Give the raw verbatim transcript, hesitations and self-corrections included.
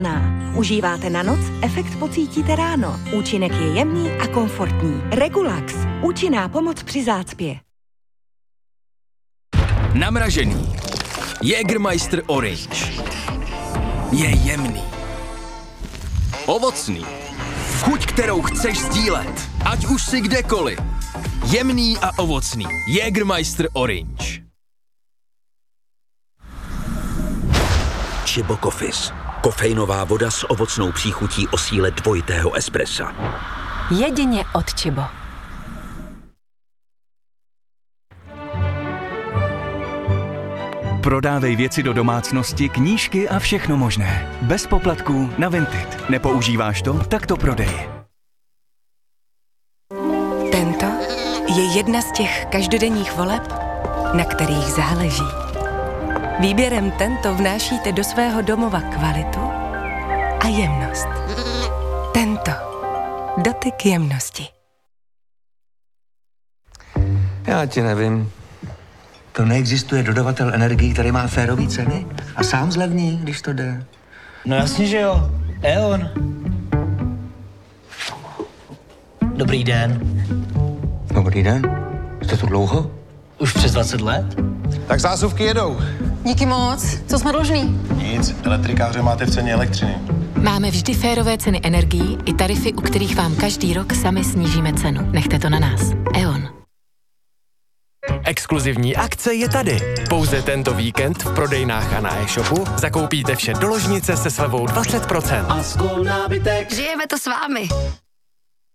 Užíváte na noc? Efekt pocítíte ráno. Účinek je jemný a komfortní. Regulax. Účinná pomoc při zácpě. Namražený. Jägermeister Orange. Je jemný. Ovocný. Chuť, kterou chceš sdílet. Ať už si kdekoliv. Jemný a ovocný. Jägermeister Orange. Chibo Coffees. Kofeinová voda s ovocnou příchutí o síle dvojitého espressa. Jedině od Chibo. Prodávej věci do domácnosti, knížky a všechno možné. Bez poplatků na Vinted. Nepoužíváš to? Tak to prodej. Tento je jedna z těch každodenních voleb, na kterých záleží. Výběrem Tento vnášíte do svého domova kvalitu a jemnost. Tento. Dotyk jemnosti. Já ti nevím. To neexistuje dodavatel energií, který má férový ceny a sám zlevní, když to jde. No jasně, že jo. E.ON. Dobrý den. Dobrý den. Jste tu dlouho? Už přes dvacet let? Tak zásuvky jedou. Díky moc. Co jsme dlužní? Nic, elektrikáře máte v ceně elektřiny. Máme vždy férové ceny energií i tarify, u kterých vám každý rok sami snížíme cenu. Nechte to na nás. E.ON. Exkluzivní akce je tady. Pouze tento víkend v prodejnách a na e-shopu zakoupíte vše do ložnice se slevou dvacet procent. Žijeme to s vámi.